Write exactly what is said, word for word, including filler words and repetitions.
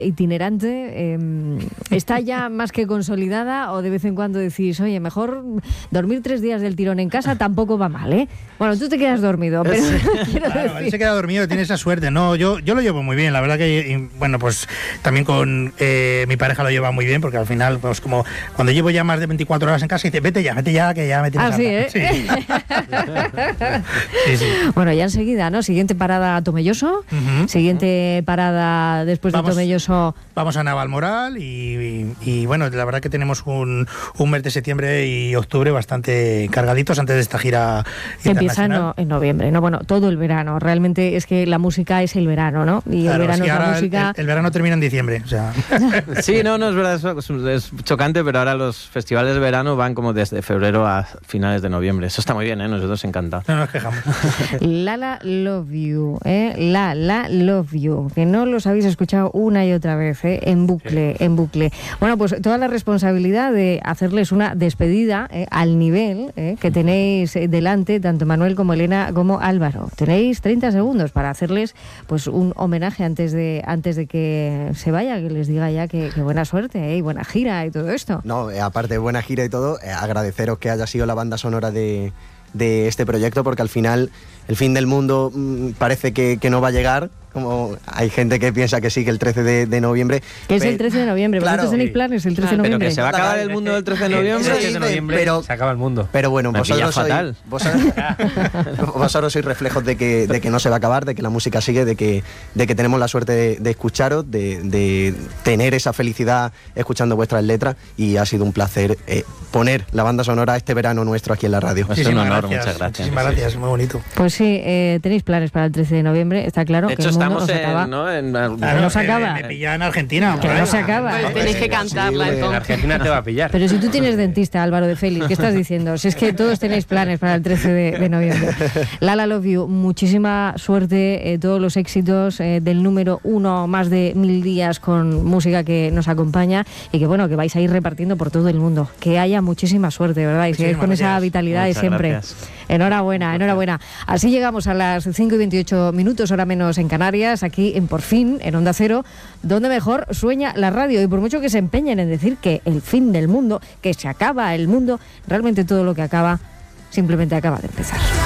itinerante, eh, ¿está ya más que consolidada o de vez en cuando decís, oye, mejor dormir tres días del tirón en casa tampoco va mal, ¿eh? Bueno, tú te quedas dormido, pero quiero Claro, decir... él se queda dormido, tiene esa suerte. No, yo, yo lo llevo muy bien, la verdad que, y, bueno, pues también con eh, mi pareja lo lleva muy bien, porque al final, pues como cuando llevo ya más de veinticuatro horas en casa, dice, vete ya, vete ya, que ya me tienes Ah, sí, harta. ¿eh? Sí. Sí, sí. Bueno, ya enseguida, ¿no? Siguiente parada Tomelloso, Uh-huh. siguiente parada después Vamos. de Tomelloso. Vamos a Navalmoral y, y, y bueno, la verdad que tenemos un, un mes de septiembre y octubre bastante cargaditos antes de esta gira Que empieza en, internacional. no- en noviembre, ¿no? Bueno, todo el verano. Realmente es que la música es el verano, ¿no? Y Claro, el verano sí, es la ahora el- música... El, el verano termina en diciembre, o sea. Sí, no, no es verdad, es, es chocante, pero ahora los festivales de verano van como desde febrero a finales de noviembre. Eso está muy bien, ¿eh? Nosotros encantados. No nos quejamos. Lala Love You, ¿eh? La La Love You, que no los habéis escuchado una y otra vez, ¿eh? En bucle, en bucle. Bueno, pues toda la responsabilidad de hacerles una despedida ¿eh? al nivel ¿eh? que tenéis eh, delante, tanto Manuel como Elena como Álvaro. Tenéis treinta segundos para hacerles pues un homenaje antes de antes de que se vaya, que les diga ya que, que buena suerte ¿eh? Y buena gira y todo esto. No, eh, aparte de buena gira y todo, eh, agradeceros que haya sido la banda sonora de, de este proyecto, porque al final el fin del mundo mmm, parece que, que no va a llegar, como hay gente que piensa que sí, que el trece de noviembre. Que es el trece de noviembre, Claro, vosotros tenéis sí. planes el trece de Pero noviembre. que se va a acabar el mundo del trece de noviembre. Sí, de noviembre pero- se acaba el mundo. Pero bueno, Me vosotros pilla sois, fatal. vosotros, vosotros sois reflejos de que, de que no se va a acabar, de que la música sigue, de que, de que tenemos la suerte de, de escucharos, de, de tener esa felicidad escuchando vuestras letras, y ha sido un placer eh, poner la banda sonora este verano nuestro aquí en la radio. Es un Muchísimas honor, gracias, muchas gracias. Muchísimas gracias, muy bonito. Pues sí, eh, tenéis planes para el trece de noviembre, está claro De que hecho, el mundo estamos no se acaba. en, ¿no? en Claro, no se eh, acaba. Me pilla en Argentina. Que por no ahí. se acaba. Pues tenéis que cantarla Sí, En entonces. Argentina te va a pillar. Pero si tú tienes dentista, Álvaro de Félix, ¿qué estás diciendo? Si es que todos tenéis planes para el trece de, de noviembre. Lala Love You, muchísima suerte, eh, todos los éxitos eh, del número uno, más de mil días con música que nos acompaña, y que bueno, que vais a ir repartiendo por todo el mundo. Que haya muchísima suerte, ¿verdad? Y sigáis Muchísimas con esa gracias. vitalidad de Muchas siempre. gracias. Enhorabuena, enhorabuena. Así llegamos a las cinco y veintiocho minutos, hora menos en Canarias, aquí en Por Fin, en Onda Cero, donde mejor sueña la radio. Y por mucho que se empeñen en decir que el fin del mundo, que se acaba el mundo, realmente todo lo que acaba simplemente acaba de empezar.